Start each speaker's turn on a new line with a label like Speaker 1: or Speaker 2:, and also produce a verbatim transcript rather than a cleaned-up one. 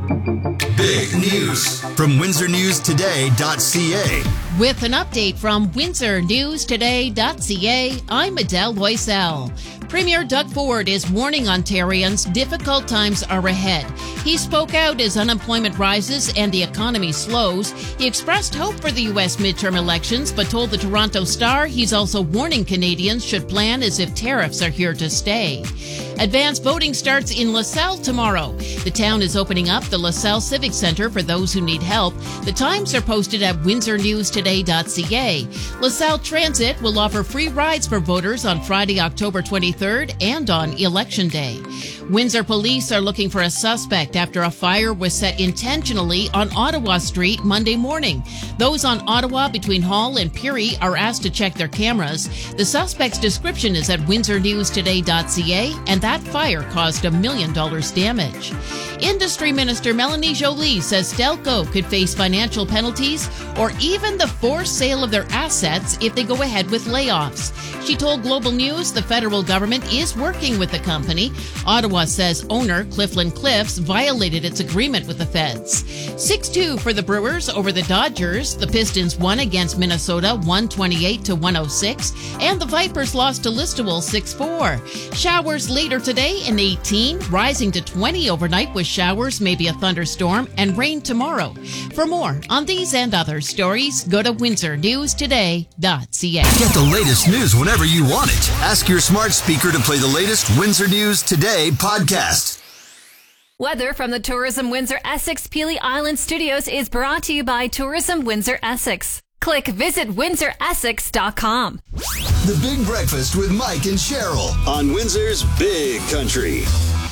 Speaker 1: Big news from Windsor News Today dot C A.
Speaker 2: With an update from Windsor News Today dot C A, I'm Adele Loisel. Premier Doug Ford is warning Ontarians difficult times are ahead. He spoke out as unemployment rises and the economy slows. He expressed hope for the U S midterm elections, but told the Toronto Star he's also warning Canadians should plan as if tariffs are here to stay. Advanced voting starts in LaSalle tomorrow. The town is opening up the LaSalle Civic Center for those who need help. The times are posted at Windsor News Today dot C A. LaSalle Transit will offer free rides for voters on Friday, October twenty-third and on Election Day. Windsor police are looking for a suspect after a fire was set intentionally on Ottawa Street Monday morning. Those on Ottawa between Hall and Peary are asked to check their cameras. The suspect's description is at Windsor News Today dot C A, and that fire caused a million dollars damage. Industry Minister Melanie Joly says Stelco could face financial penalties or even the forced sale of their assets if they go ahead with layoffs. She told Global News the federal government is working with the company. Ottawa says owner Clifton Cliffs violated its agreement with the feds. six two for the Brewers over the Dodgers. The Pistons won against Minnesota one twenty-eight to one oh six, and the Vipers lost to Listowel six four. Showers later today in eighteen, rising to twenty overnight with showers, maybe a thunderstorm, and rain tomorrow. For more on these and other stories, go to Windsor News Today dot C A.
Speaker 1: Get the latest news whenever you want it. Ask your smart speaker to play the latest Windsor News Today podcast.
Speaker 3: Weather from the Tourism Windsor Essex Peely Island Studios is brought to you by Tourism Windsor Essex. Click visit windsor essex dot com.
Speaker 1: The Big Breakfast with Mike and Cheryl on Windsor's Big Country.